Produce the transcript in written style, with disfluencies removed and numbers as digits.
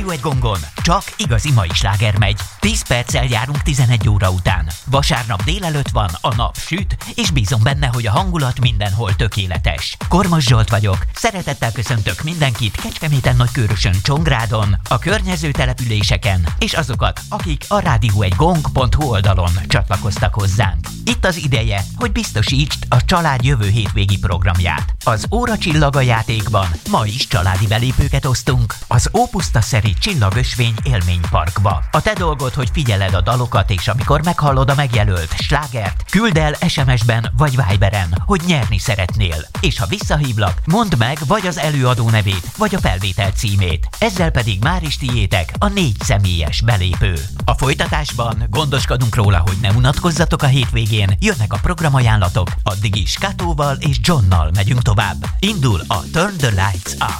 Rádió egy gongon csak igazi mai sláger megy. 10 perccel járunk 11 óra után. Vasárnap délelőtt van, a nap süt, és bízom benne, hogy a hangulat mindenhol tökéletes. Kormos Zsolt vagyok, szeretettel köszöntök mindenkit Kecskeméten, Nagykőrösön, Csongrádon, a környező településeken, és azokat, akik a radioegygong.hu oldalon csatlakoztak hozzánk. Itt az ideje, hogy biztosítsd a család jövő hétvégi programját. Az Óra Csillaga játékban ma is családi belépőket osztunk az Ópuszta Szeri Csillagösvény élményparkba. A te dolgod, hogy figyeled a dalokat, és amikor meghallod a megjelölt slágert, küld el SMS-ben vagy Viberen, hogy nyerni szeretnél. És ha visszahívlak, mondd meg vagy az előadó nevét, vagy a felvétel címét. Ezzel pedig már is tiétek a 4 személyes belépő. A folytatásban gondoskodunk róla, hogy ne unatkozzatok a hétvégén, jönnek a programajánlatok, addig is Katóval és Johnnal megyünk tovább. Indul a Turn the Lights Up.